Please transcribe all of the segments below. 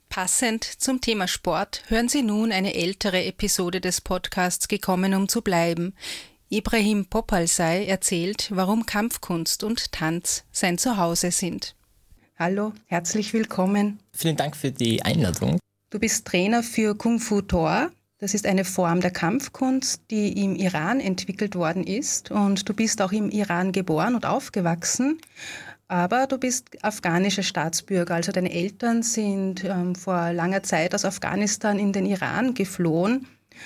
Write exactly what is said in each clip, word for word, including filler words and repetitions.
Passend zum Thema Sport hören Sie nun eine ältere Episode des Podcasts Gekommen, um zu bleiben. Ibrahim Popalzai erzählt, warum Kampfkunst und Tanz sein Zuhause sind. Hallo, herzlich willkommen. Vielen Dank für die Einladung. Du bist Trainer für Kung Fu Tor. Das ist eine Form der Kampfkunst, die im Iran entwickelt worden ist. Und du bist auch im Iran geboren und aufgewachsen. Aber du bist afghanischer Staatsbürger, also deine Eltern sind ähm, vor langer Zeit aus Afghanistan in den Iran geflohen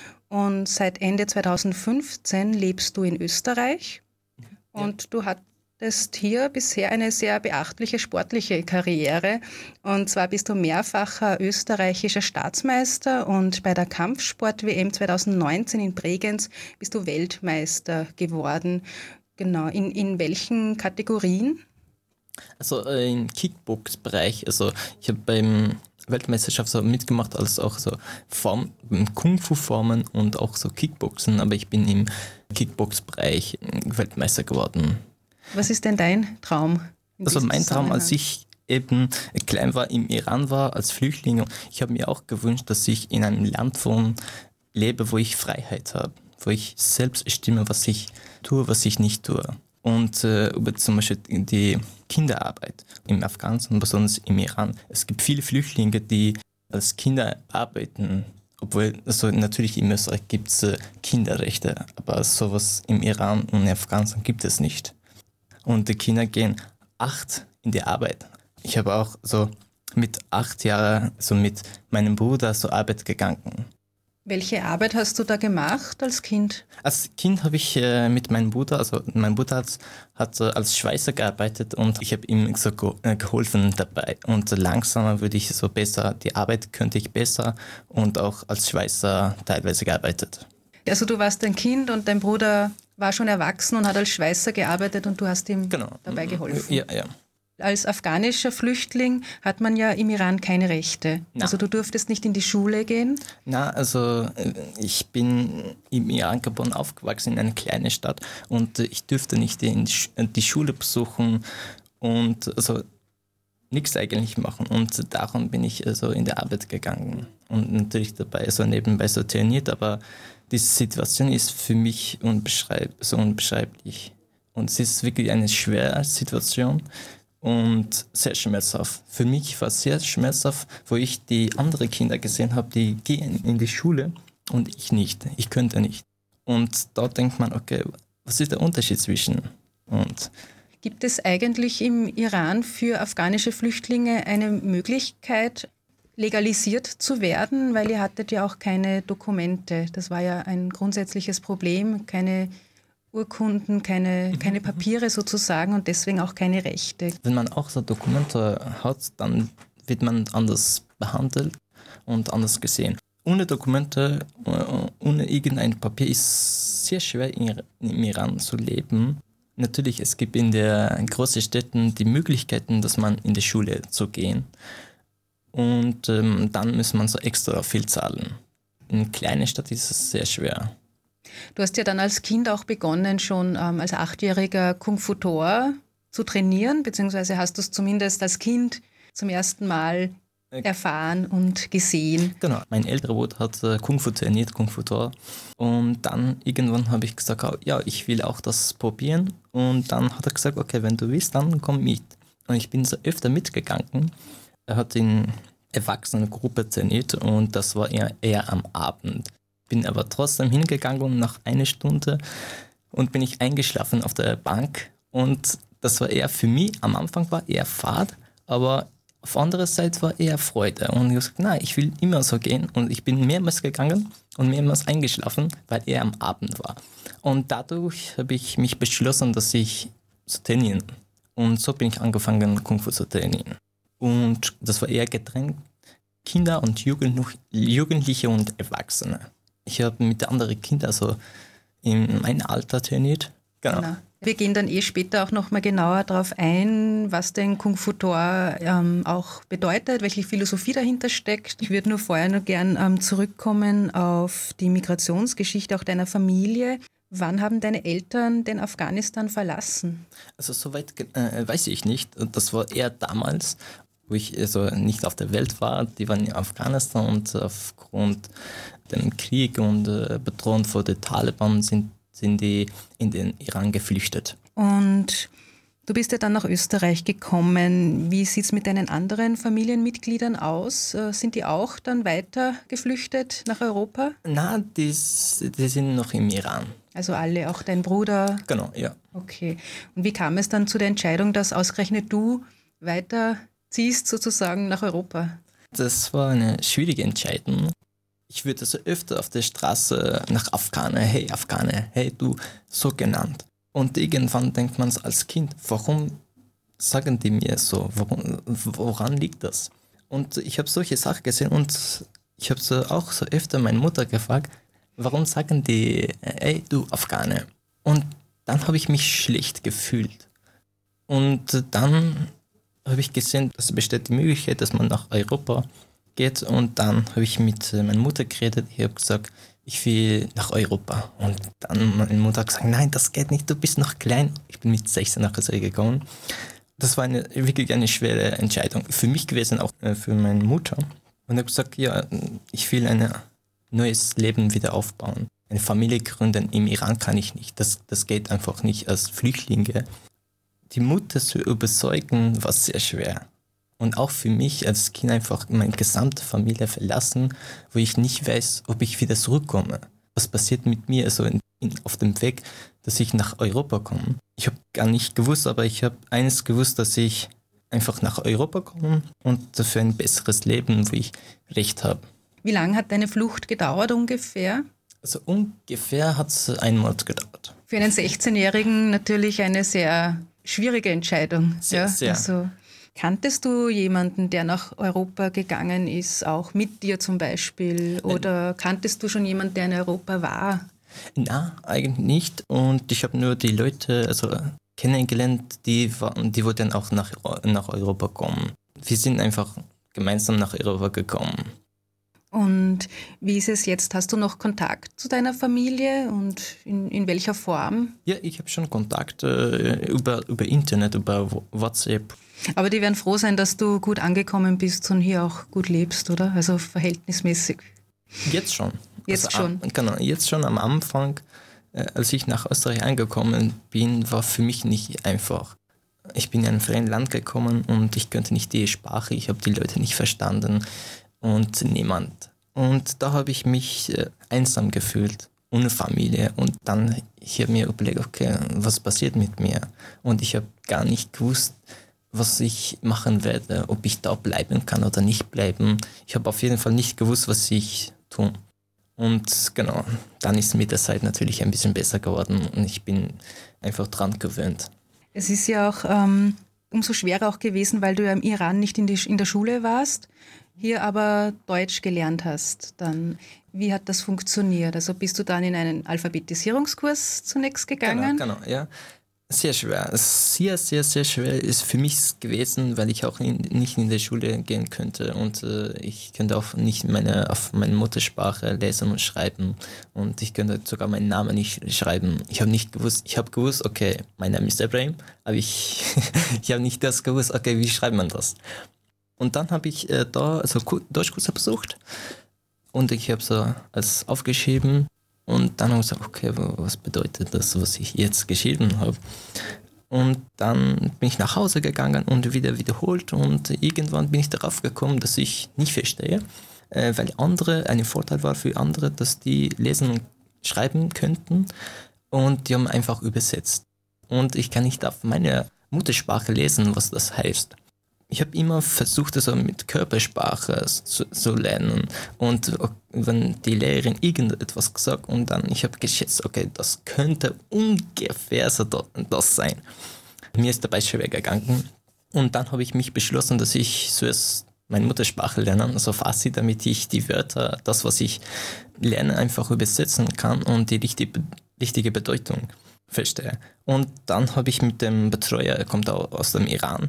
und seit Ende zweitausendfünfzehn lebst du in Österreich und ja. Du hattest hier bisher eine sehr beachtliche sportliche Karriere und zwar bist du mehrfacher österreichischer Staatsmeister und bei der Kampfsport-W M zweitausendneunzehn in Bregenz bist du Weltmeister geworden. Genau, in, in welchen Kategorien? Also äh, im Kickbox-Bereich, also ich habe beim Weltmeisterschaft so mitgemacht, als auch so Form, Kung-Fu-Formen und auch so Kickboxen, aber ich bin im Kickbox-Bereich Weltmeister geworden. Was ist denn dein Traum? Also mein Traum, als ich eben klein war, im Iran war, als Flüchtling, ich habe mir auch gewünscht, dass ich in einem Land von lebe, wo ich Freiheit habe, wo ich selbst bestimme, was ich tue, was ich nicht tue. Und äh, über zum Beispiel die Kinderarbeit im Afghanistan, besonders im Iran. Es gibt viele Flüchtlinge, die als Kinder arbeiten, obwohl also natürlich in Österreich gibt es äh, Kinderrechte, aber sowas im Iran und in Afghanistan gibt es nicht. Und die Kinder gehen acht in die Arbeit. Ich habe auch so mit acht Jahren so mit meinem Bruder zur Arbeit gegangen. Welche Arbeit hast du da gemacht als Kind? Als Kind habe ich äh, mit meinem Bruder, also mein Bruder hat, hat äh, als Schweißer gearbeitet und ich habe ihm so ge- äh, geholfen dabei. Und langsamer würde ich so besser, die Arbeit könnte ich besser und auch als Schweißer teilweise gearbeitet. Also du warst ein Kind und dein Bruder war schon erwachsen und hat als Schweißer gearbeitet und du hast ihm genau. dabei geholfen. Ja, ja. Als afghanischer Flüchtling hat man ja im Iran keine Rechte. Na. Also du durftest nicht in die Schule gehen? Na, also ich bin im Iran geboren, aufgewachsen in einer kleinen Stadt und ich dürfte nicht in die Schule besuchen und also nichts eigentlich machen. Und darum bin ich also in die Arbeit gegangen und natürlich dabei so nebenbei so trainiert, aber diese Situation ist für mich unbeschreib- so unbeschreiblich. Und es ist wirklich eine schwere Situation. Und sehr schmerzhaft. Für mich war es sehr schmerzhaft, wo ich die anderen Kinder gesehen habe, die gehen in die Schule und ich nicht. Ich könnte nicht. Und dort denkt man, okay, was ist der Unterschied zwischen? Und gibt es eigentlich im Iran für afghanische Flüchtlinge eine Möglichkeit, legalisiert zu werden? Weil ihr hattet ja auch keine Dokumente. Das war ja ein grundsätzliches Problem, keine Urkunden, keine, keine Papiere sozusagen und deswegen auch keine Rechte. Wenn man auch so Dokumente hat, dann wird man anders behandelt und anders gesehen. Ohne Dokumente, ohne irgendein Papier ist sehr schwer im Iran zu leben. Natürlich, es gibt in den großen Städten die Möglichkeiten, dass man in die Schule zu gehen. Und ähm, dann muss man so extra viel zahlen. In kleinen Städten ist es sehr schwer. Du hast ja dann als Kind auch begonnen, schon ähm, als Achtjähriger Kung Fu Tor zu trainieren, beziehungsweise hast du es zumindest als Kind zum ersten Mal erfahren und gesehen. Genau, mein älterer Bruder hat äh, Kung Fu trainiert, Kung Fu Tor. Und dann irgendwann habe ich gesagt, ja, ich will auch das probieren. Und dann hat er gesagt, okay, wenn du willst, dann komm mit. Und ich bin so öfter mitgegangen. Er hat in Erwachsenengruppe trainiert und das war eher, eher am Abend. Bin aber trotzdem hingegangen und nach einer Stunde und bin ich eingeschlafen auf der Bank und das war eher für mich, am Anfang war eher Fahrt, aber auf anderer Seite war eher Freude und ich habe gesagt, nein, ich will immer so gehen und ich bin mehrmals gegangen und mehrmals eingeschlafen, weil er am Abend war. Und dadurch habe ich mich beschlossen, dass ich zu trainieren und so bin ich angefangen, Kung Fu zu trainieren. Und das war eher getrennt, Kinder und Jugendliche und Erwachsene. Ich habe mit anderen Kindern so in meinem Alter trainiert. Genau. Genau. Wir gehen dann eh später auch nochmal genauer darauf ein, was denn Kung Fu Tor ähm, auch bedeutet, welche Philosophie dahinter steckt. Ich würde nur vorher noch gern ähm, zurückkommen auf die Migrationsgeschichte auch deiner Familie. Wann haben deine Eltern den Afghanistan verlassen? Also soweit äh, weiß ich nicht. Das war eher damals. wo ich also nicht auf der Welt war. Die waren in Afghanistan und aufgrund dem Krieg und äh, Bedrohung vor den Taliban sind, sind die in den Iran geflüchtet. Und du bist ja dann nach Österreich gekommen. Wie sieht es mit deinen anderen Familienmitgliedern aus? Äh, Sind die auch dann weiter geflüchtet nach Europa? Na, die, s- die sind noch im Iran. Also alle, auch dein Bruder? Genau, ja. Okay. Und wie kam es dann zu der Entscheidung, dass ausgerechnet du weiterziehst sozusagen nach Europa? Das war eine schwierige Entscheidung. Ich würde so öfter auf der Straße nach Afghane, hey Afghane, hey du, so genannt. Und irgendwann denkt man als Kind, warum sagen die mir so, warum, woran liegt das? Und ich habe solche Sachen gesehen und ich habe so auch so öfter meine Mutter gefragt, warum sagen die, hey du Afghane? Und dann habe ich mich schlecht gefühlt. Und dann habe ich gesehen, es besteht die Möglichkeit, dass man nach Europa geht. Und dann habe ich mit äh, meiner Mutter geredet. Ich habe gesagt, ich will nach Europa. Und dann meine Mutter hat gesagt, nein, das geht nicht, du bist noch klein. Ich bin mit sechzehn nach Israel gegangen. Das war eine, wirklich eine schwere Entscheidung. Für mich gewesen, auch äh, für meine Mutter. Und ich habe gesagt, ja, ich will ein neues Leben wieder aufbauen. Eine Familie gründen im Iran kann ich nicht. Das, das geht einfach nicht als Flüchtlinge. Die Mutter zu überzeugen, war sehr schwer. Und auch für mich als Kind einfach meine gesamte Familie verlassen, wo ich nicht weiß, ob ich wieder zurückkomme. Was passiert mit mir also in, in, auf dem Weg, dass ich nach Europa komme? Ich habe gar nicht gewusst, aber ich habe eines gewusst, dass ich einfach nach Europa komme und für ein besseres Leben, wo ich Recht habe. Wie lange hat deine Flucht gedauert ungefähr? Also ungefähr hat es einen Monat gedauert. Für einen sechzehnjährigen natürlich eine sehr schwierige Entscheidung. Sehr, ja, sehr. Also, kanntest du jemanden, der nach Europa gegangen ist, auch mit dir zum Beispiel? Oder kanntest du schon jemanden, der in Europa war? Na, eigentlich nicht. Und ich habe nur die Leute also kennengelernt, die, waren, die wollten auch nach, nach Europa kommen. Wir sind einfach gemeinsam nach Europa gekommen. Und wie ist es jetzt? Hast du noch Kontakt zu deiner Familie und in, in welcher Form? Ja, ich habe schon Kontakt äh, über, über Internet, über WhatsApp. Aber die werden froh sein, dass du gut angekommen bist und hier auch gut lebst, oder? Also verhältnismäßig. Jetzt schon. Jetzt also, schon. Am, genau, jetzt schon am Anfang, äh, als ich nach Österreich angekommen bin, war für mich nicht einfach. Ich bin in ein fremdes Land gekommen und ich könnte nicht die Sprache, ich habe die Leute nicht verstanden und niemand. Und da habe ich mich äh, einsam gefühlt, ohne Familie. Und dann ich habe mir überlegt, okay, was passiert mit mir? Und ich habe gar nicht gewusst, was ich machen werde, ob ich da bleiben kann oder nicht bleiben. Ich habe auf jeden Fall nicht gewusst, was ich tun. Und genau, dann ist mit der Zeit natürlich ein bisschen besser geworden und ich bin einfach dran gewöhnt. Es ist ja auch ähm, umso schwerer auch gewesen, weil du ja im Iran nicht in, die, in der Schule warst, hier aber Deutsch gelernt hast. Dann, wie hat das funktioniert? Also bist du dann in einen Alphabetisierungskurs zunächst gegangen? Genau, genau, ja. Sehr schwer. Sehr, sehr, sehr schwer ist für mich gewesen, weil ich auch in, nicht in die Schule gehen könnte und äh, ich könnte auch nicht meine, auf meine Muttersprache lesen und schreiben und ich könnte sogar meinen Namen nicht schreiben. Ich habe nicht gewusst, ich habe gewusst, okay, mein Name ist Ibrahim, aber ich, ich habe nicht das gewusst, okay, wie schreibt man das? Und dann habe ich äh, da also Deutschkurse besucht und ich habe so alles aufgeschrieben. Und dann habe ich gesagt, okay, was bedeutet das, was ich jetzt geschrieben habe? Und dann bin ich nach Hause gegangen und wieder wiederholt und irgendwann bin ich darauf gekommen, dass ich nicht verstehe, weil andere, ein Vorteil war für andere, dass die lesen und schreiben könnten und die haben einfach übersetzt. Und ich kann nicht auf meine Muttersprache lesen, was das heißt. Ich habe immer versucht, also mit Körpersprache zu, zu lernen und wenn die Lehrerin irgendetwas gesagt und dann ich habe geschätzt, okay, das könnte ungefähr so das sein. Mir ist dabei schwer gegangen und dann habe ich mich beschlossen, dass ich zuerst meine Muttersprache lerne, also Farsi, damit ich die Wörter, das was ich lerne, einfach übersetzen kann und die richtige, richtige Bedeutung verstehe. Und dann habe ich mit dem Betreuer, er kommt aus dem Iran,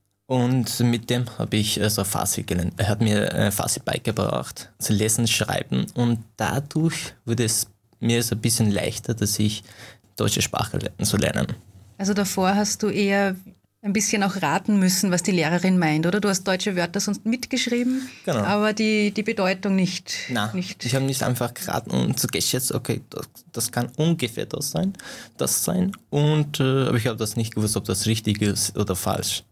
und mit dem habe ich also Farsi gelernt. Er hat mir äh, Farsi beigebracht, zu lesen, schreiben. Und dadurch wurde es mir so ein bisschen leichter, dass ich deutsche Sprache le- zu lernen. Also davor hast du eher ein bisschen auch raten müssen, was die Lehrerin meint, oder? Du hast deutsche Wörter sonst mitgeschrieben, Genau. aber die, die Bedeutung nicht. Nein, nicht. Ich habe nicht einfach geraten und so geschätzt, okay, das, das kann ungefähr das sein, das sein. Und äh, aber ich habe das nicht gewusst, ob das richtig ist oder falsch.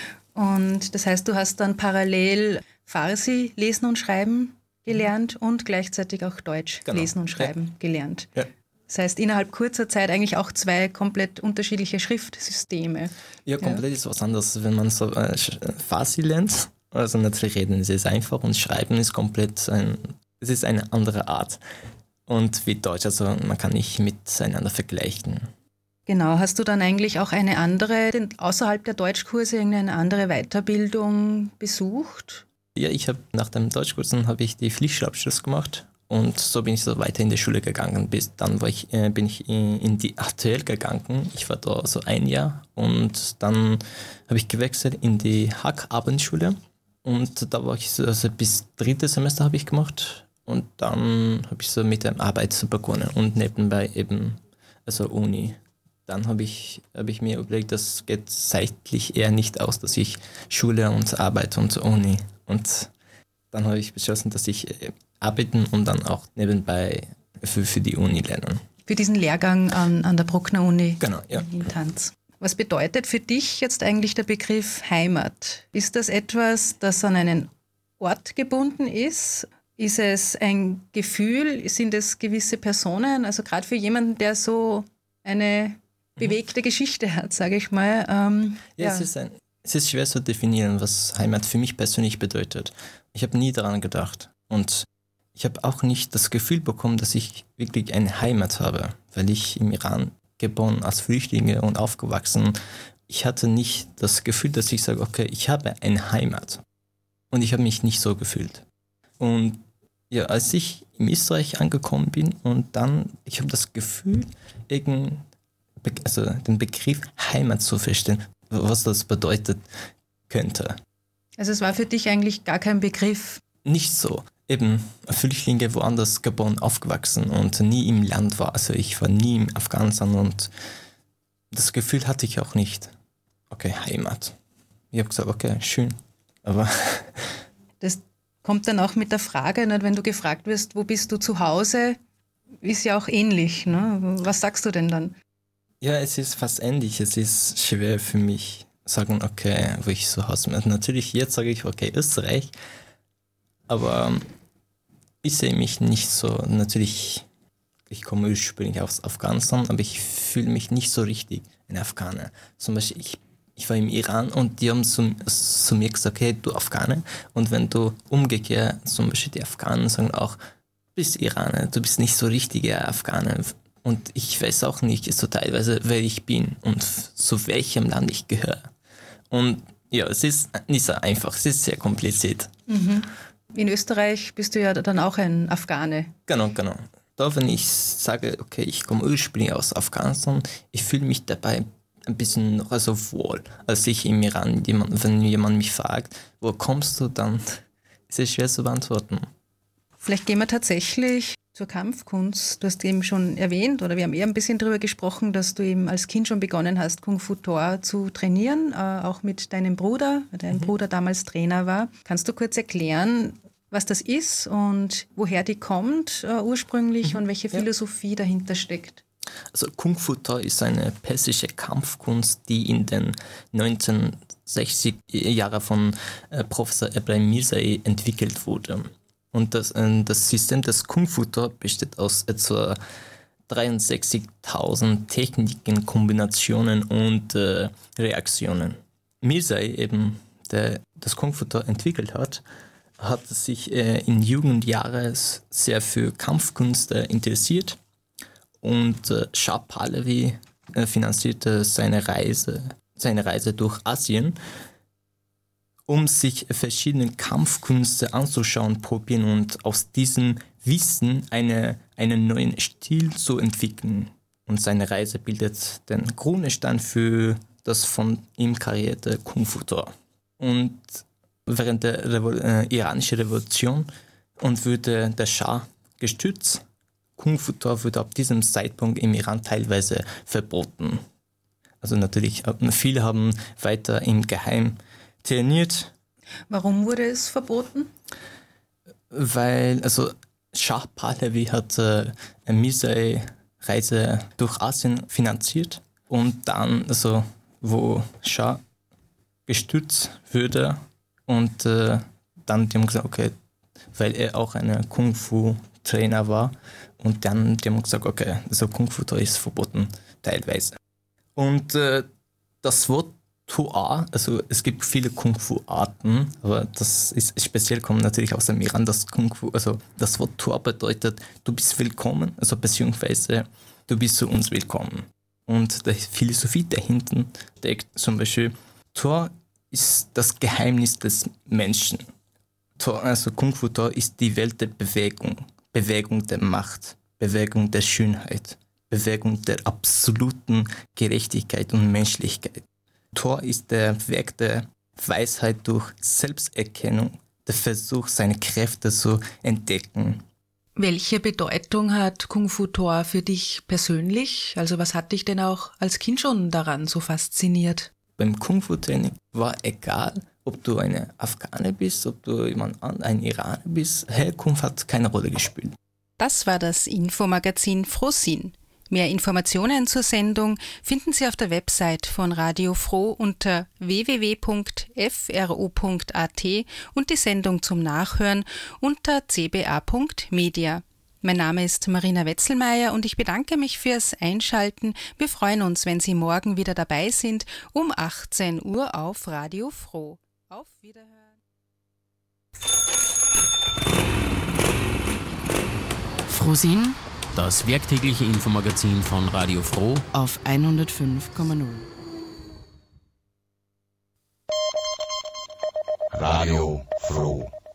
Und das heißt, du hast dann parallel Farsi lesen und schreiben gelernt und gleichzeitig auch Deutsch Genau. lesen und schreiben Ja. gelernt. Ja. Das heißt, innerhalb kurzer Zeit eigentlich auch zwei komplett unterschiedliche Schriftsysteme. Ja, komplett ja. ist was anderes, wenn man so äh, Farsi lernt. Also natürlich reden ist es einfach und schreiben ist komplett ein, es ist eine andere Art. Und wie Deutsch, also man kann nicht miteinander vergleichen. Genau, hast du dann eigentlich auch eine andere, außerhalb der Deutschkurse, irgendeine andere Weiterbildung besucht? Ja, ich habe nach dem Deutschkursen habe ich die Pflichtschulabschluss gemacht. Und so bin ich so weiter in die Schule gegangen. Bis dann war ich, äh, bin ich in, in die A T L gegangen. Ich war da so ein Jahr und dann habe ich gewechselt in die Hack-Abendschule. Und da war ich so, also bis dritte Semester habe ich gemacht. Und dann habe ich so mit der Arbeit begonnen und nebenbei eben, also Uni. Dann habe ich, hab ich mir überlegt, das geht zeitlich eher nicht aus, dass ich Schule und Arbeit und Uni. Und dann habe ich beschlossen, dass ich arbeiten und dann auch nebenbei für, für die Uni lernen. Für diesen Lehrgang an, an der Bruckner Uni genau, ja. in Tanz. Was bedeutet für dich jetzt eigentlich der Begriff Heimat? Ist das etwas, das an einen Ort gebunden ist? Ist es ein Gefühl? Sind es gewisse Personen? Also gerade für jemanden, der so eine bewegte mhm. Geschichte hat, sage ich mal. Ähm, ja, ja. Es, ist ein, es ist schwer zu definieren, was Heimat für mich persönlich bedeutet. Ich habe nie daran gedacht. Und ich habe auch nicht das Gefühl bekommen, dass ich wirklich eine Heimat habe, weil ich im Iran geboren als Flüchtlinge und aufgewachsen. Ich hatte nicht das Gefühl, dass ich sage, okay, ich habe eine Heimat. Und ich habe mich nicht so gefühlt. Und ja, als ich in Österreich angekommen bin und dann, ich habe das Gefühl, irgend, also den Begriff Heimat zu verstehen, was das bedeutet könnte. Also es war für dich eigentlich gar kein Begriff? Nicht so. Eben Flüchtlinge woanders geboren, aufgewachsen und nie im Land war. Also ich war nie im Afghanistan und das Gefühl hatte ich auch nicht. Okay, Heimat. Ich habe gesagt, okay, schön, aber... Das kommt dann auch mit der Frage, ne, wenn du gefragt wirst, wo bist du zu Hause, ist ja auch ähnlich. Ne? Was sagst du denn dann? Ja, es ist fast ähnlich. Es ist schwer für mich sagen, okay, wo ich zu Hause bin. Natürlich, jetzt sage ich, okay, Österreich, aber ich sehe mich nicht so, natürlich, ich komme ursprünglich aus Afghanistan, aber ich fühle mich nicht so richtig ein Afghaner. Zum Beispiel, ich, ich war im Iran und die haben zu, zu mir gesagt, okay, du Afghaner. Und wenn du umgekehrt, zum Beispiel die Afghanen sagen auch, du bist Iraner, du bist nicht so richtiger Afghaner. Und ich weiß auch nicht so teilweise, wer ich bin und zu welchem Land ich gehöre. Und ja, es ist nicht so einfach, es ist sehr kompliziert. Mhm. In Österreich bist du ja dann auch ein Afghane. Genau, genau. Da, wenn ich sage, okay, ich komme ursprünglich aus Afghanistan, ich fühle mich dabei ein bisschen also wohl, als ich im Iran, jemand, wenn jemand mich fragt, wo kommst du, dann ist es schwer zu beantworten. Vielleicht gehen wir tatsächlich zur Kampfkunst. Du hast eben schon erwähnt, oder wir haben eher ein bisschen darüber gesprochen, dass du eben als Kind schon begonnen hast, Kung Fu Tor zu trainieren, äh, auch mit deinem Bruder, weil dein mhm. Bruder damals Trainer war. Kannst du kurz erklären, was das ist und woher die kommt äh, ursprünglich mhm. und welche Philosophie ja. dahinter steckt? Also Kung Fu Tor ist eine persische Kampfkunst, die in den neunzehnhundertsechzig Jahren von äh, Professor Ebrahim Mirzai entwickelt wurde. Und das, äh, das System des Kung Fu Tor besteht aus etwa dreiundsechzigtausend Techniken, Kombinationen und äh, Reaktionen. Mirzai, eben, der das Kung Fu Tor entwickelt hat, hat sich äh, in Jugendjahren sehr für Kampfkunst äh, interessiert. Und äh, Shah Pahlavi äh, finanzierte seine Reise, seine Reise durch Asien, um sich verschiedene Kampfkünste anzuschauen, probieren und aus diesem Wissen eine, einen neuen Stil zu entwickeln. Und seine Reise bildet den Grundstein für das von ihm kreierte Kung Fu Tor. Und während der Revol- äh, iranischen Revolution und wurde der Schah gestützt, Kung Fu Tor wurde ab diesem Zeitpunkt im Iran teilweise verboten. Also natürlich, viele haben weiter im Geheim trainiert. Warum wurde es verboten? Weil, also Schah Pahlavi hat äh, eine Misai-Reise durch Asien finanziert und dann, also wo Schah gestürzt wurde und äh, dann die haben gesagt, okay, weil er auch ein Kung-Fu-Trainer war und dann die haben gesagt, okay, also Kung-Fu ist verboten, teilweise. Und äh, das Wort Tua, also es gibt viele Kung-Fu-Arten, aber das ist speziell kommt natürlich aus dem Iran, das Kung-Fu, also das Wort Tua bedeutet, du bist willkommen, also beziehungsweise du bist zu uns willkommen. Und die Philosophie dahinter steckt zum Beispiel, Tua ist das Geheimnis des Menschen. Tua, also Kung-Fu Tua ist die Welt der Bewegung, Bewegung der Macht, Bewegung der Schönheit, Bewegung der absoluten Gerechtigkeit und Menschlichkeit. Tor ist der Weg der Weisheit durch Selbsterkennung, der Versuch, seine Kräfte zu entdecken. Welche Bedeutung hat Kung Fu Tor für dich persönlich? Also was hat dich denn auch als Kind schon daran so fasziniert? Beim Kung Fu Training war egal, ob du eine Afghane bist, ob du jemand an, ein Iraner bist, Herkunft hat keine Rolle gespielt. Das war das Infomagazin Frohsinn. Mehr Informationen zur Sendung finden Sie auf der Website von Radio Froh unter w w w punkt f r o punkt a t und die Sendung zum Nachhören unter c b a punkt media. Mein Name ist Marina Wetzelmeier und ich bedanke mich fürs Einschalten. Wir freuen uns, wenn Sie morgen wieder dabei sind, um achtzehn Uhr auf Radio Froh. Auf Wiederhören. Frohsinn, das werktägliche Infomagazin von Radio Froh auf hundertfünf Komma null. Radio Froh.